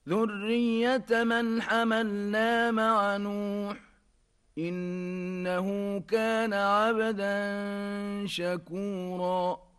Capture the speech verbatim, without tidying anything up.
ذرية من حملنا مع نوح إنه كان عبدا شكورا